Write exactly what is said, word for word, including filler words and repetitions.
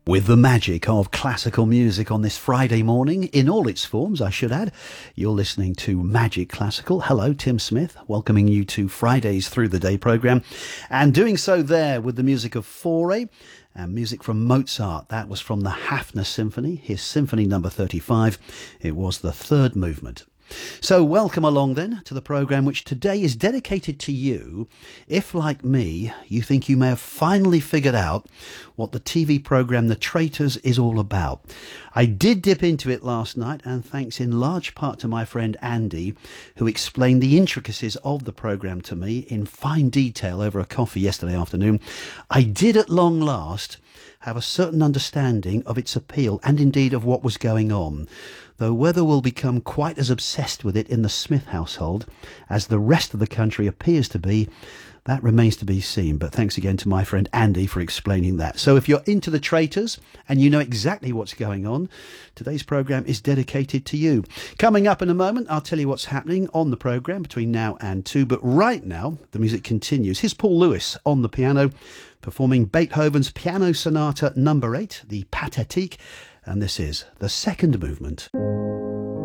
With the magic of classical music on this Friday morning, in all its forms, I should add, you're listening to Magic Classical. Hello, Tim Smith, welcoming you to Friday's Through the Day programme, and doing so there with the music of Fauré and music from Mozart. That was from the Hafner Symphony, his Symphony number thirty-five. It was the third movement. So welcome along then to the programme, which today is dedicated to you if, like me, you think you may have finally figured out what the T V programme The Traitors is all about. I did dip into it last night, and thanks in large part to my friend Andy, who explained the intricacies of the programme to me in fine detail over a coffee yesterday afternoon. I did at long last have a certain understanding of its appeal and indeed of what was going on, though whether we'll become quite as obsessed with it in the Smith household as the rest of the country appears to be, that remains to be seen. But thanks again to my friend Andy for explaining that. So if you're into The Traitors and you know exactly what's going on, today's programme is dedicated to you. Coming up in a moment, I'll tell you what's happening on the programme between now and two. But right now, the music continues. Here's Paul Lewis on the piano, performing Beethoven's Piano Sonata number eight, the Pathétique, and this is the second movement.